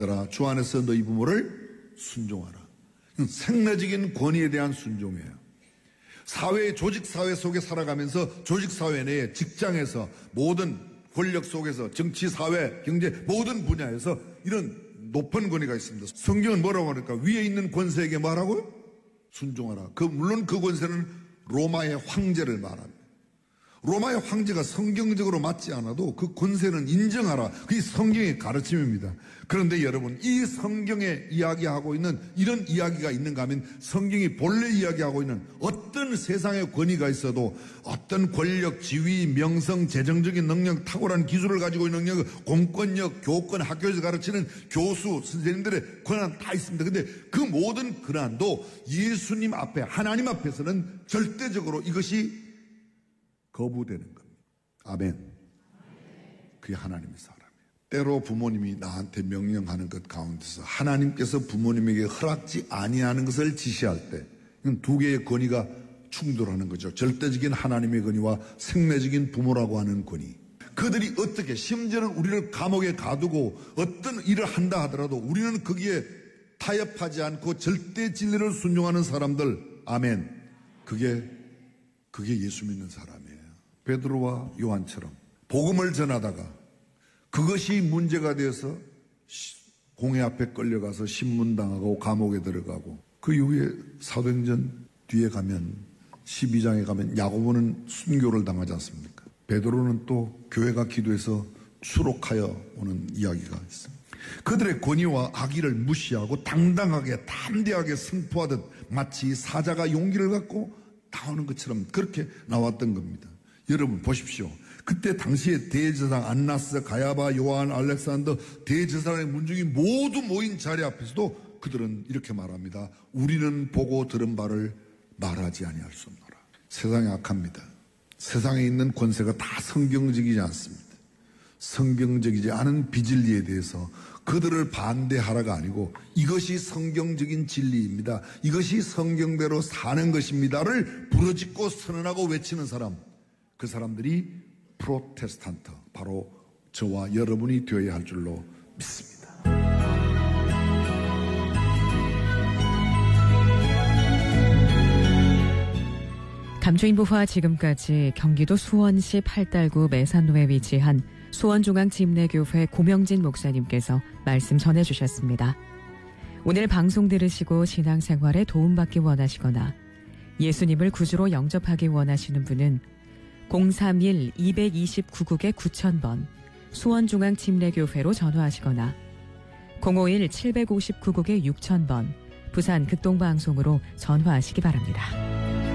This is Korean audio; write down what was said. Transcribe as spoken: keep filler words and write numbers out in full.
주 안에서 너희 부모를 순종하라. 생내적인 권위에 대한 순종이에요. 사회의 조직사회 속에 살아가면서 조직사회 내에 직장에서 모든 권력 속에서 정치, 사회, 경제 모든 분야에서 이런 높은 권위가 있습니다. 성경은 뭐라고 하니까 위에 있는 권세에게 말하고요? 순종하라. 그 물론 그 권세는 로마의 황제를 말합니다. 로마의 황제가 성경적으로 맞지 않아도 그 권세는 인정하라. 그게 성경의 가르침입니다. 그런데 여러분, 이 성경에 이야기하고 있는 이런 이야기가 있는가 하면 성경이 본래 이야기하고 있는 어떤 세상의 권위가 있어도 어떤 권력, 지위, 명성, 재정적인 능력, 탁월한 기술을 가지고 있는 능력, 공권력, 교권, 학교에서 가르치는 교수, 선생님들의 권한 다 있습니다. 근데 그 모든 권한도 예수님 앞에, 하나님 앞에서는 절대적으로 이것이 거부되는 겁니다. 아멘. 그게 하나님의 사람이에요. 때로 부모님이 나한테 명령하는 것 가운데서 하나님께서 부모님에게 허락지 아니하는 것을 지시할 때 이건 두 개의 권위가 충돌하는 거죠. 절대적인 하나님의 권위와 생내적인 부모라고 하는 권위. 그들이 어떻게 심지어는 우리를 감옥에 가두고 어떤 일을 한다 하더라도 우리는 거기에 타협하지 않고 절대 진리를 순종하는 사람들. 아멘. 그게 그게 예수 믿는 사람이에요. 베드로와 요한처럼 복음을 전하다가 그것이 문제가 되어서 공회 앞에 끌려가서 신문당하고 감옥에 들어가고 그 이후에 사도행전 뒤에 가면 십이 장에 가면 야고보는 순교를 당하지 않습니까? 베드로는 또 교회가 기도해서 수록하여 오는 이야기가 있습니다. 그들의 권위와 악의를 무시하고 당당하게 담대하게 승포하듯 마치 사자가 용기를 갖고 나오는 것처럼 그렇게 나왔던 겁니다. 여러분 보십시오. 그때 당시에 대제사장 안나스, 가야바, 요한, 알렉산더 대제사장의 문중이 모두 모인 자리 앞에서도 그들은 이렇게 말합니다. 우리는 보고 들은 바를 말하지 아니할 수 없노라. 세상이 악합니다. 세상에 있는 권세가 다 성경적이지 않습니다. 성경적이지 않은 비진리에 대해서 그들을 반대하라가 아니고 이것이 성경적인 진리입니다. 이것이 성경대로 사는 것입니다를 부르짖고 선언하고 외치는 사람, 그 사람들이 프로테스탄트, 바로 저와 여러분이 되어야 할 줄로 믿습니다. 감초인보화 지금까지 경기도 수원시 팔달구 매산로에 위치한 수원중앙침례교회 고명진 목사님께서 말씀 전해주셨습니다. 오늘 방송 들으시고 신앙생활에 도움받기 원하시거나 예수님을 구주로 영접하기 원하시는 분은 공삼일 이이구 국의 구천 번 수원중앙침례교회로 전화하시거나 공오일 칠오구 국의 육천 번 부산 극동방송으로 전화하시기 바랍니다.